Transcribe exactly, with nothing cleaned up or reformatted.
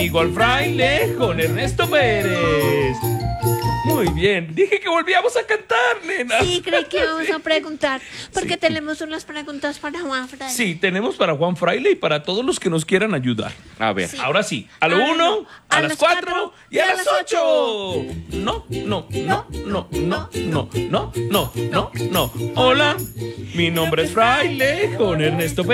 Igual fraile con Ernesto Pérez. Muy bien, dije que volvíamos a cantar, nena. Sí, creí que íbamos a preguntar, porque sí. Tenemos unas preguntas para Juan Fraile. Sí, tenemos para Juan Fraile y para todos los que nos quieran ayudar. A ver, sí. Ahora sí, a lo a uno, a, a las cuatro y a, a las ocho. No, no, no, no, no, no, no, no, no, no. Hola, mi nombre es Fraile con Ernesto Pérez.